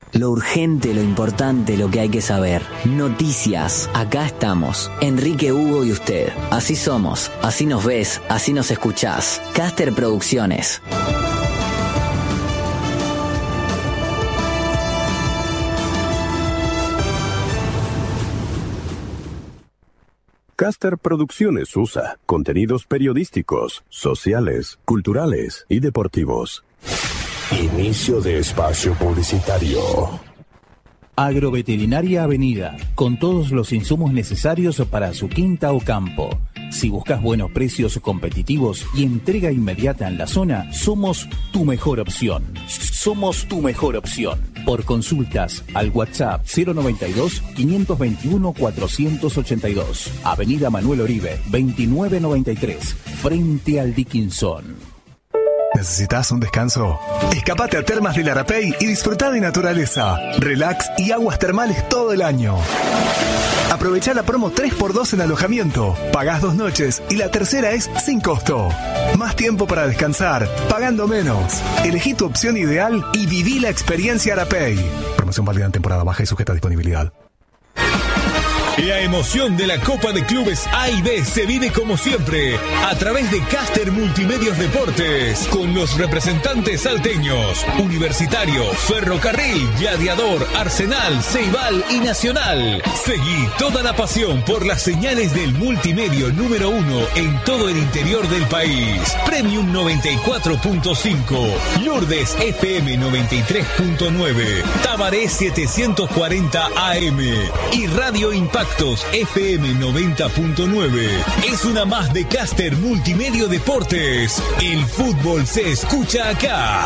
Lo urgente, lo importante, lo que hay que saber. Noticias. Acá estamos. Enrique, Hugo y usted. Así somos. Así nos ves. Así nos escuchás. Caster Producciones. Caster Producciones USA. Contenidos periodísticos, sociales, culturales y deportivos. Inicio de espacio publicitario. Agroveterinaria Avenida, con todos los insumos necesarios para su quinta o campo. Si buscas buenos precios competitivos y entrega inmediata en la zona, somos tu mejor opción. Somos tu mejor opción. Por consultas al WhatsApp 092-521-482. Avenida Manuel Oribe, 2993, frente al Dickinson. ¿Necesitas un descanso? Escapate a Termas del Arapey y disfruta de naturaleza, relax y aguas termales todo el año. Aprovechá la promo 3x2 en alojamiento. Pagás 2 noches y la tercera es sin costo. Más tiempo para descansar, pagando menos. Elegí tu opción ideal y viví la experiencia Arapey. Promoción válida en temporada baja y sujeta a disponibilidad. La emoción de la Copa de Clubes A y B se vive como siempre a través de Caster Multimedios Deportes con los representantes salteños, Universitario, Ferrocarril, Gladiador, Arsenal, Ceibal y Nacional. Seguí toda la pasión por las señales del multimedio número 1 en todo el interior del país. Premium 94.5, Lourdes FM 93.9, Tabaré 740 AM y Radio Impacto FM 90.9. Es una más de Caster Multimedio Deportes. El fútbol se escucha acá.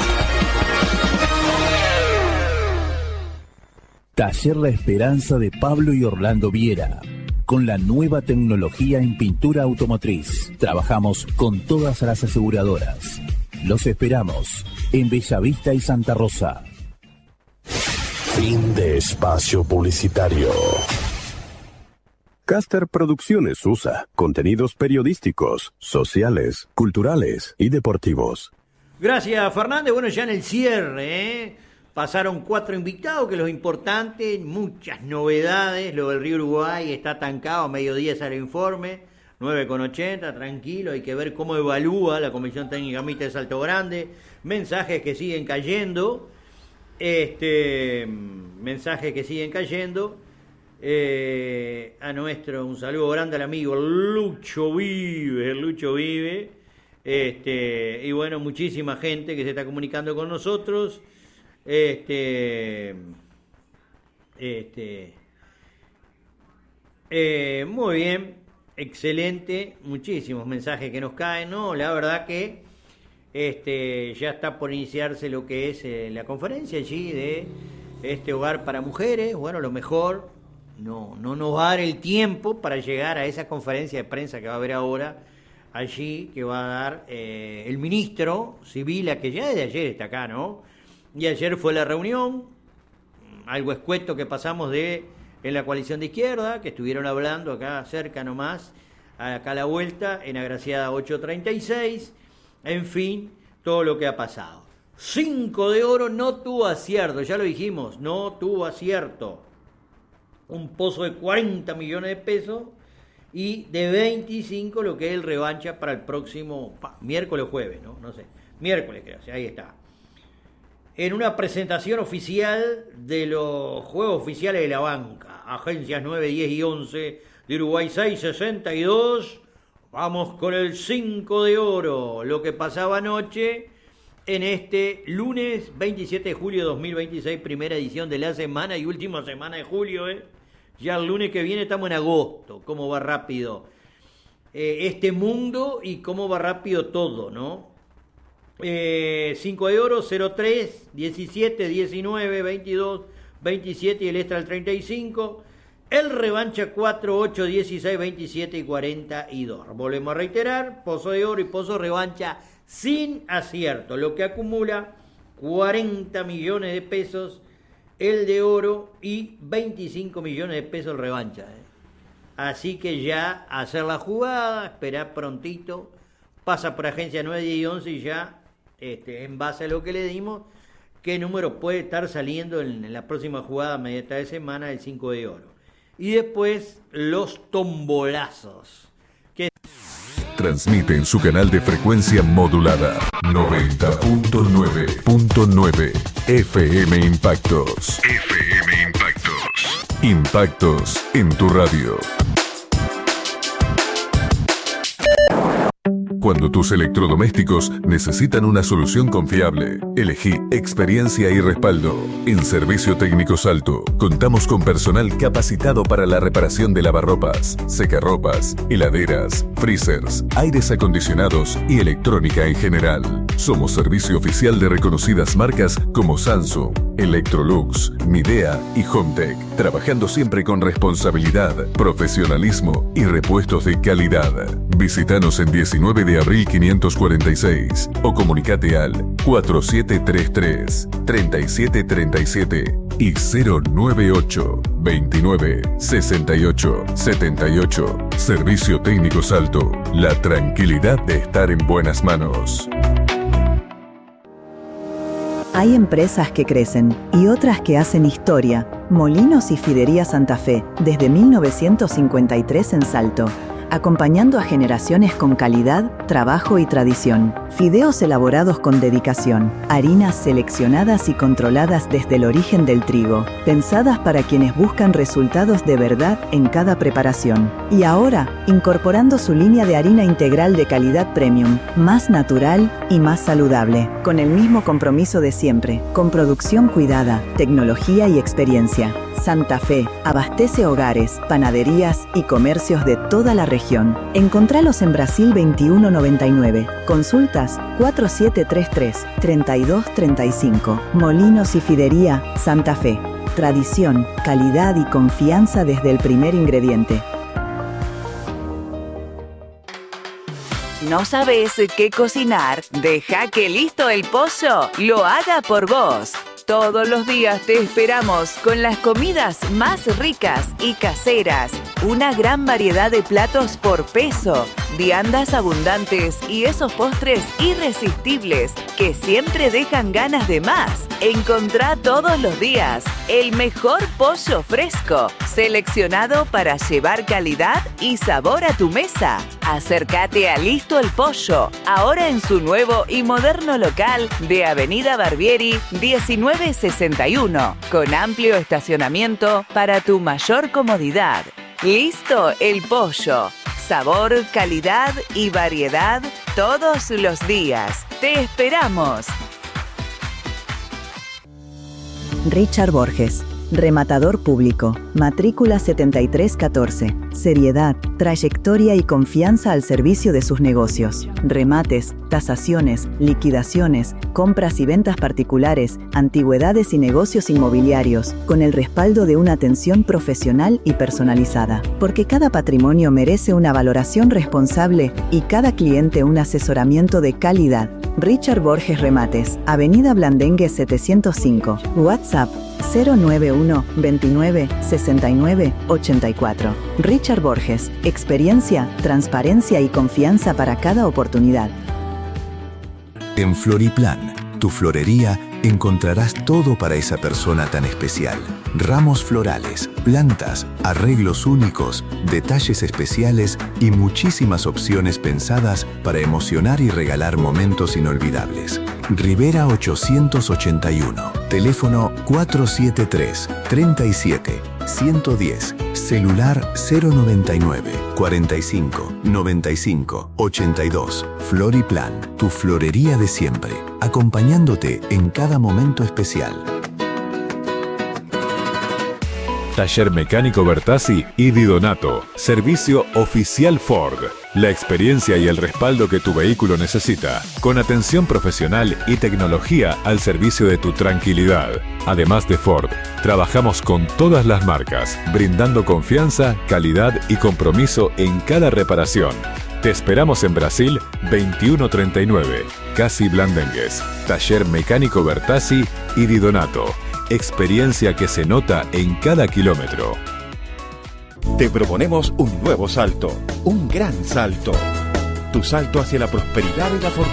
Taller La Esperanza de Pablo y Orlando Viera. Con la nueva tecnología en pintura automotriz. Trabajamos con todas las aseguradoras. Los esperamos en Bellavista y Santa Rosa. Fin de espacio publicitario. Caster Producciones USA. Contenidos periodísticos, sociales, culturales y deportivos. Gracias, Fernández. Bueno, ya en el cierre, pasaron 4 invitados, que es lo importante, muchas novedades. Lo del Río Uruguay está atancado, a mediodía sale el informe, 9,80, tranquilo, hay que ver cómo evalúa la Comisión Técnica Mixta de Salto Grande. Mensajes que siguen cayendo, un saludo grande al amigo Lucho Vive, y bueno, muchísima gente que se está comunicando con nosotros, muy bien, excelente, muchísimos mensajes que nos caen, ¿no? La verdad que ya está por iniciarse lo que es la conferencia allí de hogar para mujeres. Bueno, lo mejor no nos va a dar el tiempo para llegar a esa conferencia de prensa que va a haber ahora allí, que va a dar el ministro Sibila, que ya desde ayer está acá, ¿no? Y ayer fue la reunión, algo escueto que pasamos en la coalición de izquierda, que estuvieron hablando acá cerca nomás, acá a la vuelta, en Agraciada 836, en fin, todo lo que ha pasado. 5 de Oro no tuvo acierto, ya lo dijimos, no tuvo acierto. Un pozo de 40 millones de pesos y de 25 lo que es el revancha para el próximo miércoles o jueves, no sé, miércoles creo, ahí está. En una presentación oficial de los Juegos Oficiales de la Banca, agencias 9, 10 y 11 de Uruguay 662, vamos con el 5 de Oro, lo que pasaba anoche en este lunes 27 de julio de 2026, primera edición de la semana y última semana de julio, Ya el lunes que viene estamos en agosto, cómo va rápido este mundo y cómo va rápido todo, ¿no? 5 de Oro, 03, 17, 19, 22, 27 y el extra el 35. El revancha 4, 8, 16, 27 y 42. Volvemos a reiterar, Pozo de Oro y Pozo Revancha sin acierto, lo que acumula 40 millones de pesos el de oro y 25 millones de pesos el revancha. Así que ya hacer la jugada, esperar prontito, pasa por agencia 9, 10 y 11 y ya, en base a lo que le dimos, qué número puede estar saliendo en la próxima jugada mediata de semana del 5 de oro. Y después los tombolazos. Transmite en su canal de frecuencia modulada 90.9.9 FM Impactos. FM Impactos. Impactos en tu radio. Cuando tus electrodomésticos necesitan una solución confiable, elegí experiencia y respaldo. En Servicio Técnico Salto, contamos con personal capacitado para la reparación de lavarropas, secarropas, heladeras, freezers, aires acondicionados y electrónica en general. Somos servicio oficial de reconocidas marcas como Samsung, Electrolux, Midea y Hometech, trabajando siempre con responsabilidad, profesionalismo y repuestos de calidad. Visítanos en 19 de abril 546 o comunicate al 4733-3737 y 098 29 68 78. Servicio Técnico Salto, la tranquilidad de estar en buenas manos. Hay empresas que crecen y otras que hacen historia. Molinos y Fidería Santa Fe, desde 1953 en Salto, acompañando a generaciones con calidad, trabajo y tradición. Fideos elaborados con dedicación, harinas seleccionadas y controladas desde el origen del trigo, pensadas para quienes buscan resultados de verdad en cada preparación. Y ahora, incorporando su línea de harina integral de calidad premium, más natural y más saludable, con el mismo compromiso de siempre, con producción cuidada, tecnología y experiencia. Santa Fe abastece hogares, panaderías y comercios de toda la región. Encontralos en Brasil 2199. Consultas 4733-3235. Molinos y Fidería Santa Fe. Tradición, calidad y confianza desde el primer ingrediente. ¿No sabes qué cocinar? Deja que Listo el Pollo lo haga por vos. Todos los días te esperamos con las comidas más ricas y caseras. Una gran variedad de platos por peso, viandas abundantes y esos postres irresistibles que siempre dejan ganas de más. Encontrá todos los días el mejor pollo fresco, seleccionado para llevar calidad y sabor a tu mesa. Acércate a Listo el Pollo, ahora en su nuevo y moderno local de Avenida Barbieri 1961, con amplio estacionamiento para tu mayor comodidad. Listo el Pollo. Sabor, calidad y variedad todos los días. ¡Te esperamos! Richard Borges, rematador público, matrícula 7314. Seriedad, trayectoria y confianza al servicio de sus negocios. Remates, tasaciones, liquidaciones, compras y ventas particulares, antigüedades y negocios inmobiliarios, con el respaldo de una atención profesional y personalizada. Porque cada patrimonio merece una valoración responsable y cada cliente un asesoramiento de calidad. Richard Borges Remates, Avenida Blandengue 705, WhatsApp 091 29 69 84. Richard Borges, experiencia, transparencia y confianza para cada oportunidad. En Floriplan, tu florería, encontrarás todo para esa persona tan especial. Ramos florales, plantas, arreglos únicos, detalles especiales y muchísimas opciones pensadas para emocionar y regalar momentos inolvidables. Rivera 881, teléfono 473-37-110, celular 099 45 95 82. Floriplan, tu florería de siempre, acompañándote en cada momento especial. Taller Mecánico Bertazzi y Di Donato. Servicio oficial Ford. La experiencia y el respaldo que tu vehículo necesita, con atención profesional y tecnología al servicio de tu tranquilidad. Además de Ford, trabajamos con todas las marcas, brindando confianza, calidad y compromiso en cada reparación. Te esperamos en Brasil 2139, Casi Blandengues. Taller Mecánico Bertazzi y Di Donato. Experiencia que se nota en cada kilómetro. Te proponemos un nuevo salto, un gran salto. Tu salto hacia la prosperidad y la fortuna.